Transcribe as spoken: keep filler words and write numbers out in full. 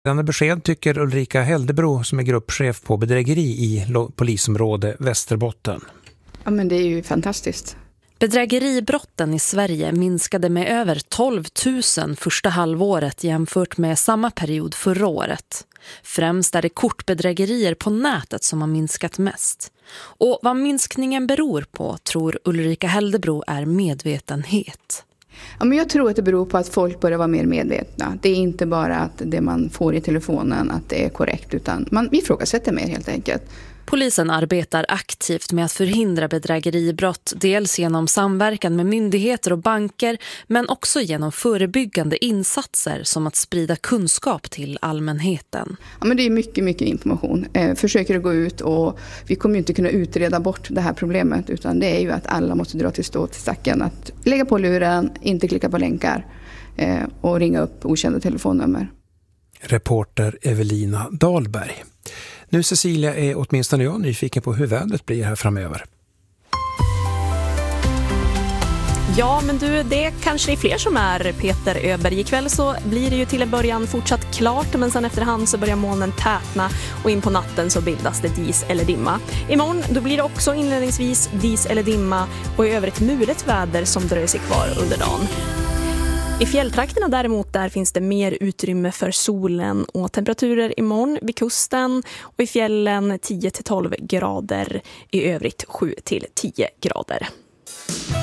Denna besked tycker Ulrika Heldebro som är gruppchef på bedrägeri i polisområde Västerbotten. Ja, men det är ju fantastiskt. Bedrägeribrotten i Sverige minskade med över tolv tusen första halvåret jämfört med samma period förra året. Främst är det kortbedrägerier på nätet som har minskat mest. Och vad minskningen beror på tror Ulrika Heldebro är medvetenhet. Ja, men jag tror att det beror på att folk börjar vara mer medvetna. Det är inte bara att det man får i telefonen att det är korrekt, utan man ifrågasätter mer helt enkelt. Polisen arbetar aktivt med att förhindra bedrägeribrott, dels genom samverkan med myndigheter och banker, men också genom förebyggande insatser som att sprida kunskap till allmänheten. Ja, men det är mycket, mycket information. Eh, försöker att gå ut och vi kommer ju inte kunna utreda bort det här problemet, utan det är ju att alla måste dra till stå till stacken. Att lägga på luren, inte klicka på länkar eh, och ringa upp okända telefonnummer. Reporter Evelina Dahlberg. Nu Cecilia är åtminstone jag nyfiken på hur vädret blir här framöver. Ja, men du, det kanske är fler som är, Peter Öberg. Ikväll så blir det ju till en början fortsatt klart, men sen efterhand så börjar molnen tätna och in på natten så bildas det dis eller dimma. Imorgon då blir det också inledningsvis dis eller dimma och i övrigt mulet väder som dröjer sig kvar under dagen. I fjälltrakterna däremot där finns det mer utrymme för solen och temperaturer imorgon vid kusten och i fjällen tio till tolv grader, i övrigt sju till tio grader.